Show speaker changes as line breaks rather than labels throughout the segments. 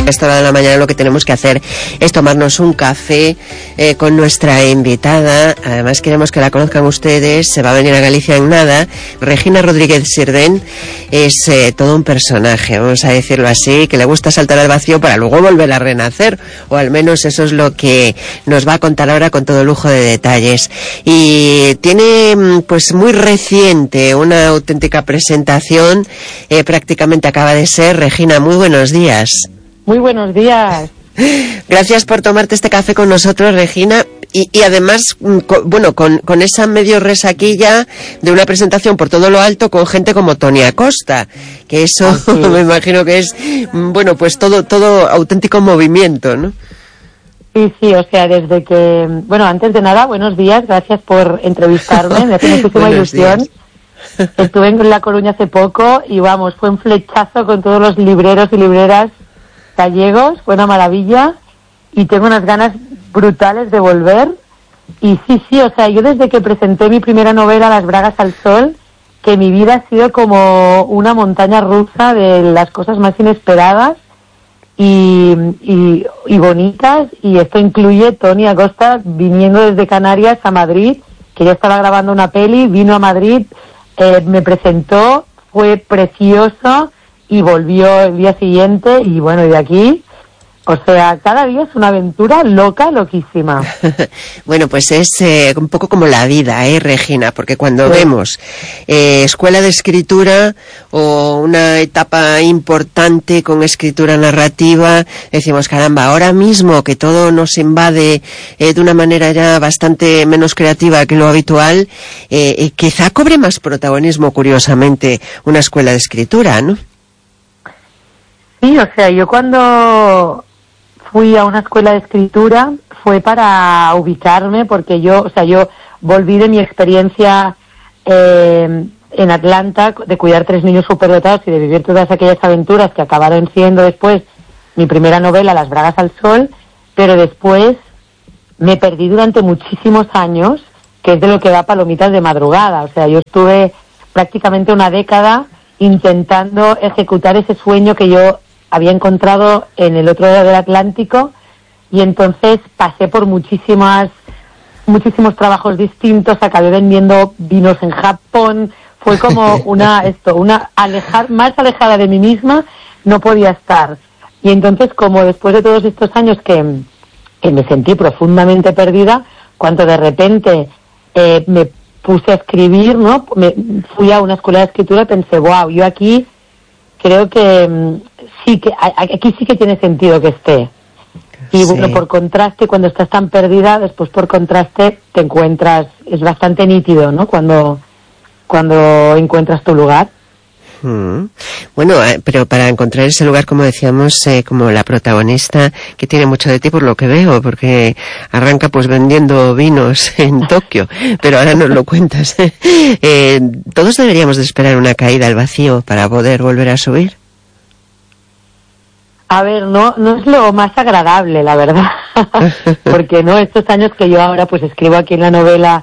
A esta hora de la mañana lo que tenemos que hacer es tomarnos un café con nuestra invitada. Además queremos que la conozcan ustedes. Se va a venir a Galicia en nada. Regina Rodríguez Sirden es todo un personaje, vamos a decirlo así, que le gusta saltar al vacío para luego volver a renacer, o al menos eso es lo que nos va a contar ahora con todo lujo de detalles. Y tiene pues muy reciente una auténtica presentación, prácticamente acaba de ser. Regina, muy buenos días.
Muy buenos días.
Gracias por tomarte este café con nosotros, Regina. Y además, con esa medio resaquilla de una presentación por todo lo alto con gente como Tony Acosta, que eso me imagino que es, pues todo auténtico movimiento, ¿no?
Sí, o sea, desde que... antes de nada, buenos días, gracias por entrevistarme, me hace muchísima ilusión. Días. Estuve en La Coruña hace poco y fue un flechazo con todos los libreros y libreras gallegos, fue una maravilla y tengo unas ganas brutales de volver. Y sí, o sea, yo desde que presenté mi primera novela, Las Bragas al Sol, que mi vida ha sido como una montaña rusa de las cosas más inesperadas y bonitas, y esto incluye Tony Acosta viniendo desde Canarias a Madrid, que ya estaba grabando una peli, vino a Madrid, me presentó, fue precioso y volvió el día siguiente y de aquí, o sea, cada día es una aventura loquísima.
Pues es un poco como la vida, Regina, porque cuando vemos escuela de escritura o una etapa importante con escritura narrativa, decimos, caramba, ahora mismo que todo nos invade de una manera ya bastante menos creativa que lo habitual, quizá cobre más protagonismo, curiosamente, una escuela de escritura, ¿no?
Sí, o sea, yo cuando fui a una escuela de escritura fue para ubicarme, porque yo volví de mi experiencia en Atlanta, de cuidar 3 niños superdotados y de vivir todas aquellas aventuras que acabaron siendo después mi primera novela, Las Bragas al Sol, pero después me perdí durante muchísimos años, que es de lo que da palomitas de madrugada. O sea, yo estuve prácticamente una década intentando ejecutar ese sueño que yo había encontrado en el otro lado del Atlántico, y entonces pasé por muchísimos trabajos distintos, acabé vendiendo vinos en Japón, fue como más alejada de mí misma no podía estar. Y entonces, como después de todos estos años que me sentí profundamente perdida, cuando de repente me puse a escribir, ¿no? Fui a una escuela de escritura y pensé, yo aquí creo que aquí sí que tiene sentido que esté. Y por contraste, cuando estás tan perdida, después por contraste te encuentras, es bastante nítido, ¿no? Cuando encuentras tu lugar.
Pero para encontrar ese lugar, como decíamos, como la protagonista, que tiene mucho de ti por lo que veo, porque arranca pues vendiendo vinos en Tokio, pero ahora nos lo cuentas. Todos deberíamos de esperar una caída al vacío para poder volver a subir.
A ver, no es lo más agradable, la verdad, porque estos años que yo ahora pues escribo aquí en la novela,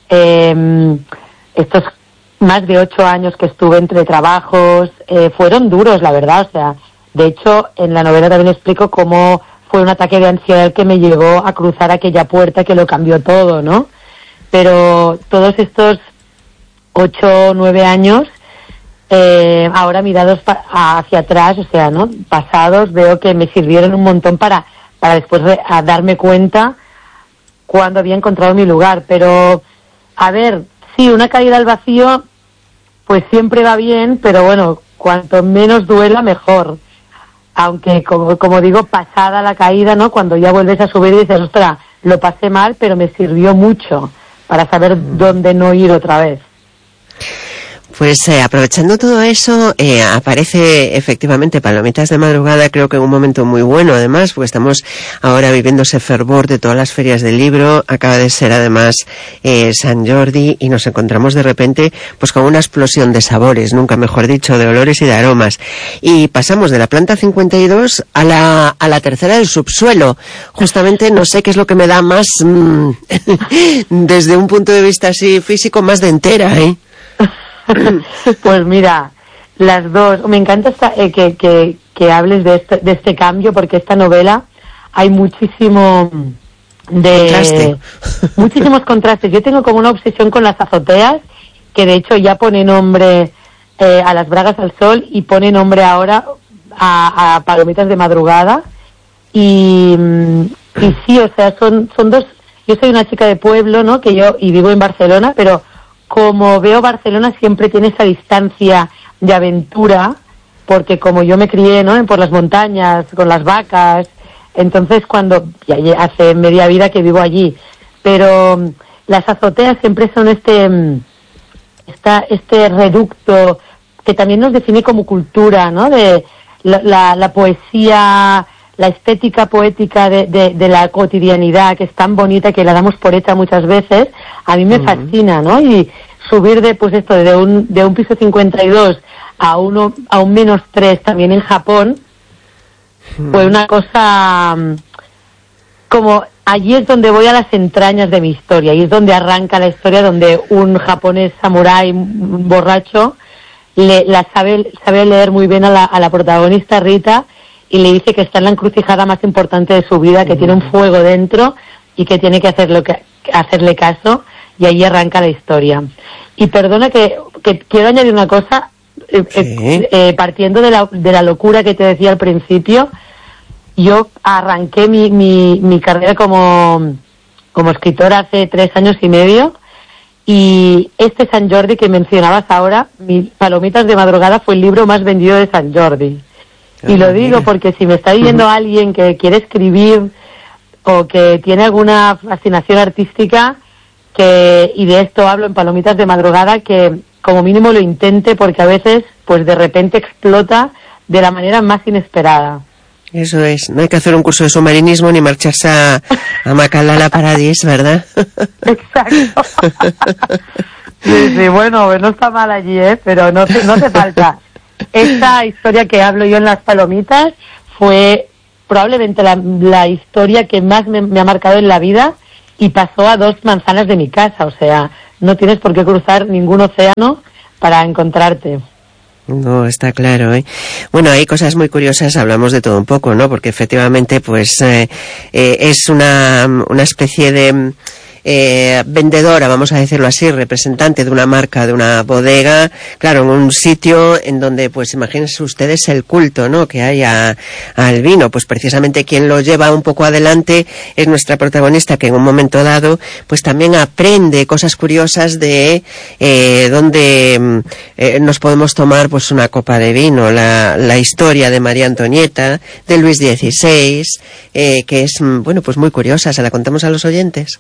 estos más de 8 años que estuve entre trabajos, fueron duros, la verdad. O sea, de hecho, en la novela también explico cómo fue un ataque de ansiedad el que me llevó a cruzar aquella puerta que lo cambió todo, ¿no? Pero todos estos 8 o 9 años, ahora mirados hacia atrás, o sea, ¿no? Pasados, veo que me sirvieron un montón para después a darme cuenta cuando había encontrado mi lugar. Pero, a ver, sí, una caída al vacío pues siempre va bien, pero cuanto menos duela, mejor. Aunque, como digo, pasada la caída, ¿no? Cuando ya vuelves a subir y dices, ostras, lo pasé mal, pero me sirvió mucho para saber dónde no ir otra vez.
Pues aprovechando todo eso, aparece efectivamente Palomitas de Madrugada, creo que en un momento muy bueno además, porque estamos ahora viviendo ese fervor de todas las ferias del libro, acaba de ser además San Jordi, y nos encontramos de repente pues con una explosión de sabores, nunca mejor dicho, de olores y de aromas. Y pasamos de la planta 52 a la tercera del subsuelo. Justamente no sé qué es lo que me da más, desde un punto de vista así físico, más de entera,
Pues mira, Las dos. Me encanta que hables de este cambio, porque esta novela hay muchísimos contrastes. Yo tengo como una obsesión con las azoteas, que de hecho ya pone nombre a las bragas al sol y pone nombre ahora a palomitas de madrugada. Y sí, o sea, son dos. Yo soy una chica de pueblo, ¿no? Y vivo en Barcelona, pero como veo Barcelona siempre tiene esa distancia de aventura, porque como yo me crié, ¿no?, por las montañas, con las vacas, entonces ya hace media vida que vivo allí, pero las azoteas siempre son este reducto que también nos define como cultura, ¿no?, de la poesía, la estética poética de la cotidianidad, que es tan bonita, que la damos por hecha muchas veces. A mí me fascina, ¿no? Y subir de un piso 52 a un -3 también en Japón fue una cosa como, allí es donde voy a las entrañas de mi historia, y es donde arranca la historia, donde un japonés samurái borracho sabe leer muy bien a la protagonista Rita, y le dice que está en la encrucijada más importante de su vida, que tiene un fuego dentro y que tiene que hacerle caso, y ahí arranca la historia. Y perdona que quiero añadir una cosa, partiendo de la locura que te decía al principio. Yo arranqué mi carrera como escritora hace 3 años y medio, y este Sant Jordi que mencionabas ahora, Palomitas de madrugada, fue el libro más vendido de Sant Jordi. Y lo digo porque si me está viendo alguien que quiere escribir o que tiene alguna fascinación artística, y de esto hablo en Palomitas de madrugada, que como mínimo lo intente, porque a veces pues de repente explota de la manera más inesperada.
Eso es, no hay que hacer un curso de submarinismo ni marcharse a Macalala Paradis, ¿verdad?
Exacto. Sí, bueno, no está mal allí, pero no hace falta. Esta historia que hablo yo en Las Palomitas fue probablemente la historia que más me ha marcado en la vida, y pasó a 2 manzanas de mi casa, o sea, no tienes por qué cruzar ningún océano para encontrarte.
No, está claro, ¿eh? Bueno, hay cosas muy curiosas, hablamos de todo un poco, ¿no? Porque efectivamente, pues, es una especie de vendedora, vamos a decirlo así, representante de una marca, de una bodega, claro, en un sitio en donde, pues, imagínense ustedes el culto, ¿no?, que hay al vino. Pues precisamente quien lo lleva un poco adelante es nuestra protagonista, que en un momento dado, pues también aprende cosas curiosas de donde nos podemos tomar, pues, una copa de vino, la historia de María Antonieta, de Luis XVI, que es, bueno, pues muy curiosa. ¿Se la contamos a los oyentes?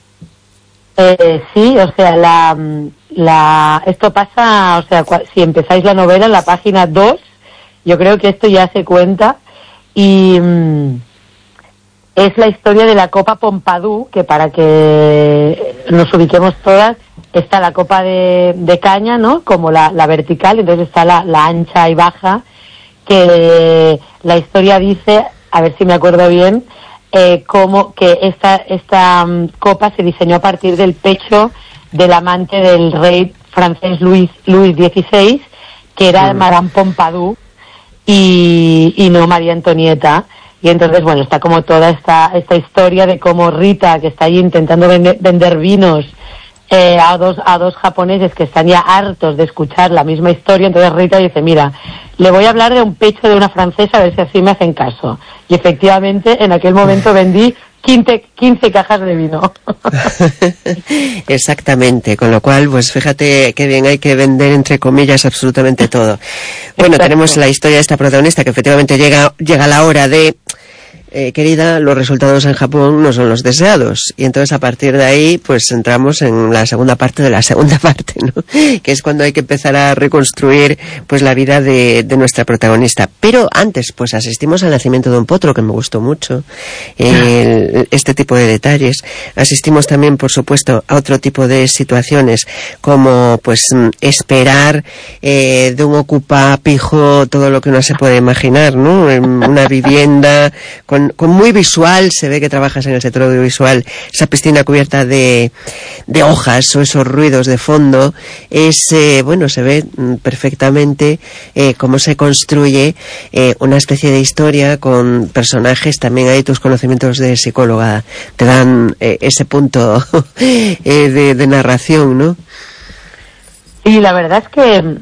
Sí, o sea, esto pasa, o sea, si empezáis la novela en la página 2, yo creo que esto ya se cuenta, y es la historia de la Copa Pompidou, que para que nos ubiquemos todas, está la copa de caña, ¿no?, como la vertical, entonces está la ancha y baja, que la historia dice, a ver si me acuerdo bien, como que esta copa se diseñó a partir del pecho del amante del rey francés Luis XVI, que era Madame Pompidou, y no María Antonieta. Y entonces, bueno, está como toda esta historia de cómo Rita, que está ahí intentando vender vinos a dos japoneses que están ya hartos de escuchar la misma historia, entonces Rita dice, mira, le voy a hablar de un pecho de una francesa, a ver si así me hacen caso. Y efectivamente, en aquel momento vendí 15 cajas de vino.
Exactamente, con lo cual, pues fíjate qué bien, hay que vender, entre comillas, absolutamente todo. Bueno,
Exacto.
Tenemos la historia de esta protagonista, que efectivamente llega la hora de... querida, los resultados en Japón no son los deseados, y entonces a partir de ahí pues entramos en la segunda parte de la segunda parte, ¿no?, que es cuando hay que empezar a reconstruir pues la vida de nuestra protagonista. Pero antes pues asistimos al nacimiento de un potro, que me gustó mucho, este tipo de detalles. Asistimos también, por supuesto, a otro tipo de situaciones, como pues esperar de un ocupa pijo todo lo que uno se puede imaginar, ¿no?, en una vivienda con con muy visual, se ve que trabajas en el sector audiovisual, esa piscina cubierta de hojas o esos ruidos de fondo, se ve perfectamente cómo se construye una especie de historia con personajes. También hay tus conocimientos de psicóloga, te dan ese punto de narración, ¿no?
Sí, la verdad es que,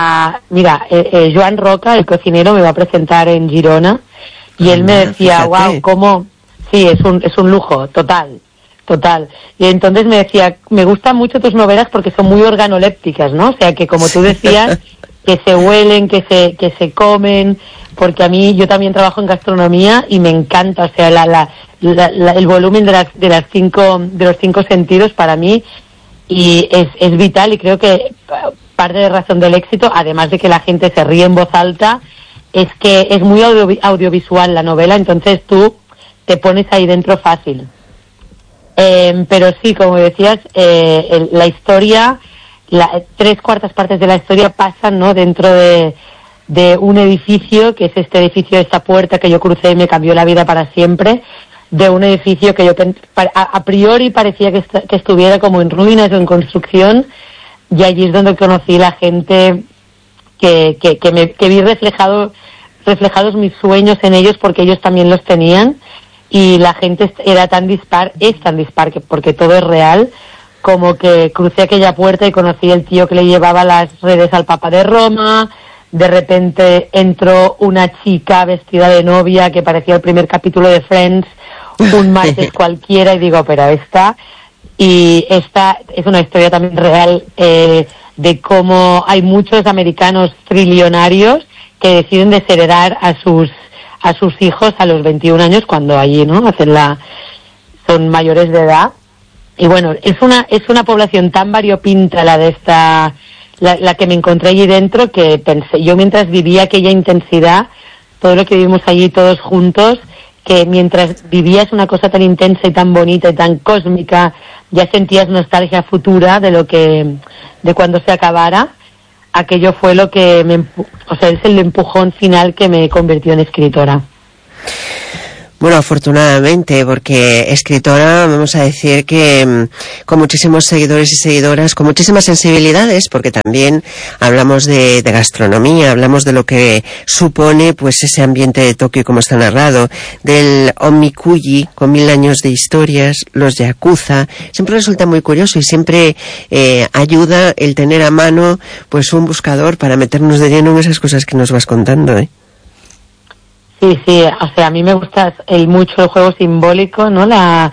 Joan Roca, el cocinero, me va a presentar en Girona y él me decía, wow, cómo, sí, es un lujo, total. Y entonces me decía, me gustan mucho tus novelas porque son muy organolépticas, ¿no? O sea, que como tú decías, que se huelen, que se comen, porque yo también trabajo en gastronomía y me encanta, o sea, el volumen de los 5 sentidos para mí y es vital, y creo que parte de razón del éxito, además de que la gente se ríe en voz alta, es que es muy audiovisual la novela, entonces tú te pones ahí dentro fácil. Pero sí, como decías, la historia, 3/4 partes de la historia pasan, ¿no?, dentro de un edificio, que es este edificio, esta puerta que yo crucé y me cambió la vida para siempre, de un edificio que yo a priori parecía que estuviera como en ruinas o en construcción, y allí es donde conocí la gente que vi reflejados mis sueños en ellos, porque ellos también los tenían, y la gente es tan dispar porque todo es real, como que crucé aquella puerta y conocí el tío que le llevaba las redes al Papa de Roma. De repente entró una chica vestida de novia que parecía el primer capítulo de Friends, un martes cualquiera, y digo, pero esta es una historia también real, de cómo hay muchos americanos trillonarios que deciden desheredar a sus hijos a los 21 años, cuando allí, ¿no?, son mayores de edad. Y bueno, es una población tan variopinta la que me encontré allí dentro, que pensé, yo mientras vivía aquella intensidad, todo lo que vivimos allí todos juntos, que mientras vivías una cosa tan intensa y tan bonita y tan cósmica, ya sentías nostalgia futura de cuando se acabara. Aquello fue lo que es el empujón final que me convirtió en escritora.
Bueno, afortunadamente, porque escritora, vamos a decir que con muchísimos seguidores y seguidoras, con muchísimas sensibilidades, porque también hablamos de gastronomía, hablamos de lo que supone pues ese ambiente de Tokio como está narrado, del Omikuji con 1000 años de historias, los yakuza. Siempre resulta muy curioso y siempre ayuda el tener a mano pues un buscador para meternos de lleno en esas cosas que nos vas contando, ¿eh?
Sí, o sea, a mí me gusta mucho el juego simbólico, ¿no? Las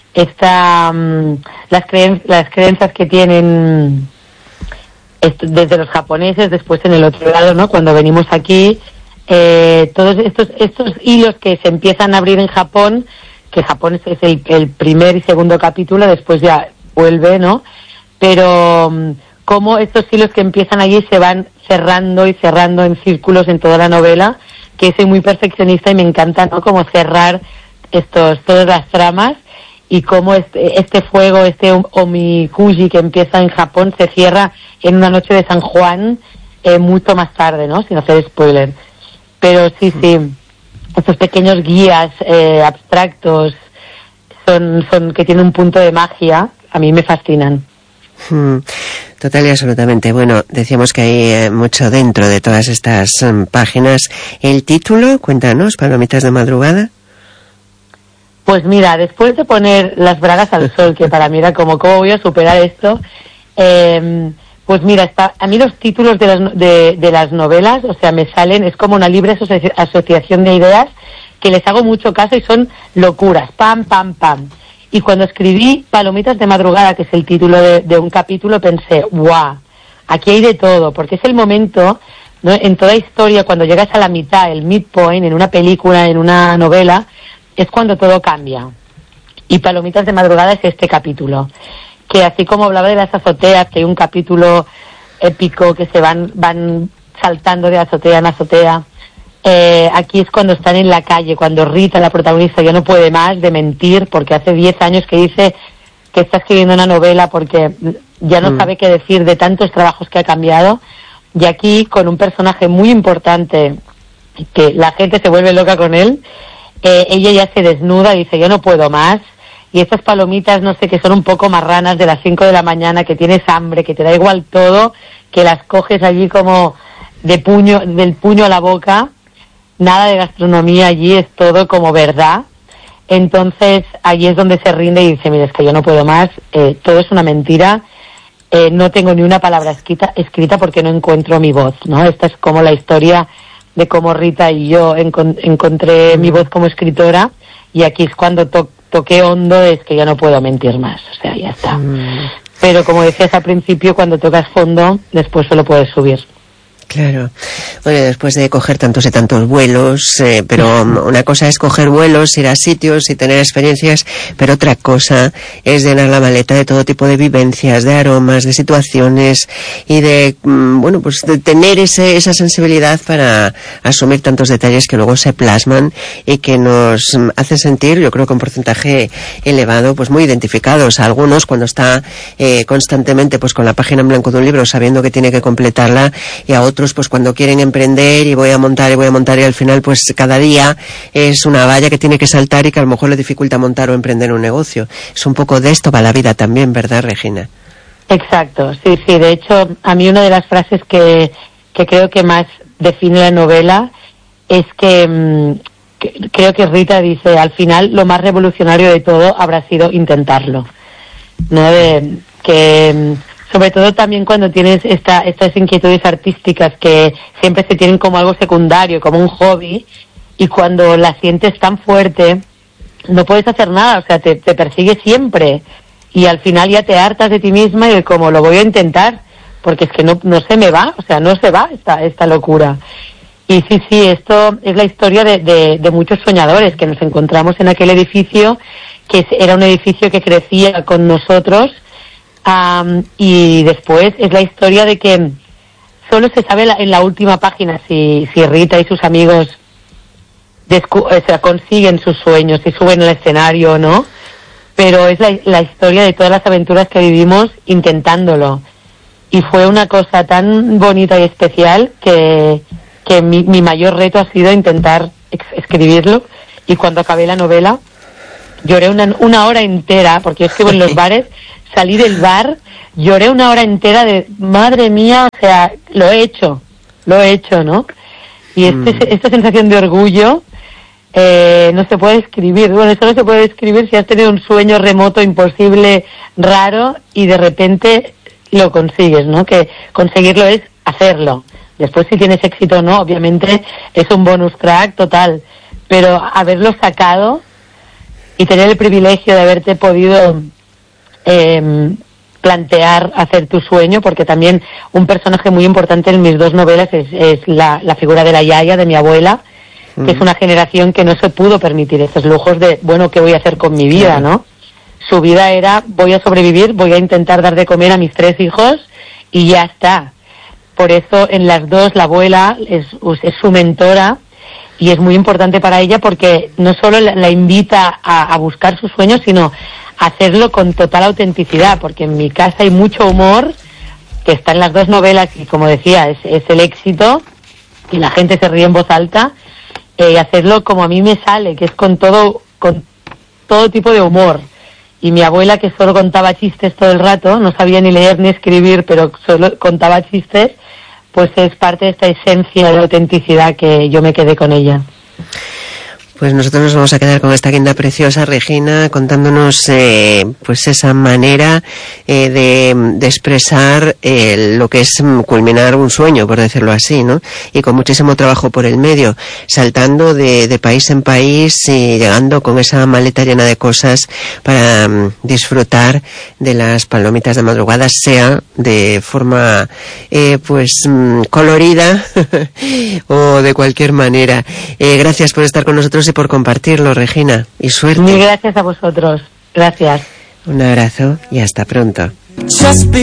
creencias que tienen desde los japoneses, después en el otro lado, ¿no?, cuando venimos aquí, todos estos hilos que se empiezan a abrir en Japón, que Japón es el primer y segundo capítulo, después ya vuelve, ¿no? Pero cómo estos hilos que empiezan allí se van cerrando y cerrando en círculos en toda la novela, que soy muy perfeccionista y me encanta, ¿no?, como cerrar todas las tramas, y cómo este fuego, este Omikuji que empieza en Japón, se cierra en una noche de San Juan, mucho más tarde, ¿no?, sin hacer spoiler. Pero sí, estos pequeños guías abstractos son que tienen un punto de magia, a mí me fascinan.
Total y absolutamente. Bueno, decíamos que hay mucho dentro de todas estas páginas. ¿El título? Cuéntanos, Palomitas de madrugada.
Pues mira, después de poner las bragas al sol, que para mí era como, ¿cómo voy a superar esto? Pues mira, a mí los títulos de las novelas, o sea, me salen, es como una libre asociación de ideas, que les hago mucho caso y son locuras, pam, pam, pam. Y cuando escribí Palomitas de madrugada, que es el título de un capítulo, pensé, ¡guau! Aquí hay de todo, porque es el momento, ¿no?, en toda historia, cuando llegas a la mitad, el midpoint, en una película, en una novela, es cuando todo cambia. Y Palomitas de madrugada es este capítulo, que así como hablaba de las azoteas, que hay un capítulo épico que se van saltando de azotea en azotea, aquí es cuando están en la calle, cuando Rita, la protagonista, ya no puede más de mentir, porque hace 10 años que dice que está escribiendo una novela porque ya no sabe qué decir de tantos trabajos que ha cambiado, y aquí con un personaje muy importante, que la gente se vuelve loca con él, ella ya se desnuda y dice, yo no puedo más. Y estas palomitas, no sé, que son un poco marranas de las 5 de la mañana, que tienes hambre, que te da igual todo, que las coges allí como del puño a la boca. Nada de gastronomía allí, es todo como verdad. Entonces, allí es donde se rinde y dice, mira, es que yo no puedo más, todo es una mentira, no tengo ni una palabra escrita porque no encuentro mi voz, ¿no? Esta es como la historia de cómo Rita y yo encontré mi voz como escritora, y aquí es cuando toqué hondo, es que ya no puedo mentir más, o sea, ya está. Pero como decías al principio, cuando tocas fondo, después solo puedes subir.
Claro. Bueno, después de coger tantos y tantos vuelos, pero una cosa es coger vuelos, ir a sitios y tener experiencias, pero otra cosa es llenar la maleta de todo tipo de vivencias, de aromas, de situaciones y de, bueno, pues de tener esa sensibilidad para asumir tantos detalles que luego se plasman y que nos hacen sentir, yo creo que un porcentaje elevado, pues muy identificados. A algunos cuando está constantemente pues con la página en blanco de un libro sabiendo que tiene que completarla, y a otros pues cuando quieren emprender y voy a montar y al final pues cada día es una valla que tiene que saltar y que a lo mejor le dificulta montar o emprender un negocio. Es un poco de esto va la vida también, ¿verdad, Regina?
Exacto, sí, de hecho a mí una de las frases que creo que más define la novela es que creo que Rita dice, al final lo más revolucionario de todo habrá sido intentarlo, ¿no? Sobre todo también cuando tienes estas inquietudes artísticas que siempre se tienen como algo secundario, como un hobby, y cuando la sientes tan fuerte, no puedes hacer nada, o sea, te persigue siempre, y al final ya te hartas de ti misma y de como lo voy a intentar, porque es que no se me va, o sea, no se va esta locura. Y sí, esto es la historia de muchos soñadores que nos encontramos en aquel edificio, que era un edificio que crecía con nosotros. Y después es la historia de que solo se sabe en la última página si Rita y sus amigos consiguen sus sueños, si suben al escenario o no, pero es la historia de todas las aventuras que vivimos intentándolo, y fue una cosa tan bonita y especial que mi mayor reto ha sido intentar escribirlo, y cuando acabé la novela lloré una hora entera, porque yo escribo en los bares. Salí del bar, lloré una hora entera de, madre mía, o sea, lo he hecho, ¿no? Y esta sensación de orgullo no se puede escribir. Bueno, eso no se puede escribir si has tenido un sueño remoto, imposible, raro, y de repente lo consigues, ¿no? Que conseguirlo es hacerlo. Después, si tienes éxito o no, obviamente es un bonus track total, pero haberlo sacado y tener el privilegio de haberte podido plantear hacer tu sueño, porque también un personaje muy importante en mis dos novelas es la figura de la yaya, de mi abuela, que es una generación que no se pudo permitir estos lujos de, bueno, ¿qué voy a hacer con mi vida, no? Su vida era, voy a sobrevivir, voy a intentar dar de comer a mis 3 hijos y ya está. Por eso en las dos la abuela es su mentora, y es muy importante para ella porque no solo la invita a buscar sus sueños, sino hacerlo con total autenticidad, porque en mi casa hay mucho humor que está en las dos novelas, y como decía, es el éxito, y la gente se ríe en voz alta, y hacerlo como a mí me sale, que es con todo tipo de humor. Y mi abuela, que solo contaba chistes todo el rato, no sabía ni leer ni escribir, pero solo contaba chistes, pues es parte de esta esencia de autenticidad que yo me quedé con ella.
Pues nosotros nos vamos a quedar con esta guinda preciosa, Regina, contándonos pues esa manera de expresar lo que es culminar un sueño, por decirlo así, ¿no? Y con muchísimo trabajo por el medio, saltando de país en país y llegando con esa maleta llena de cosas para disfrutar de las palomitas de madrugada, sea de forma colorida o de cualquier manera. Gracias por estar con nosotros y por compartirlo, Regina, y suerte.
Mil gracias a vosotros. Gracias.
Un abrazo y hasta pronto.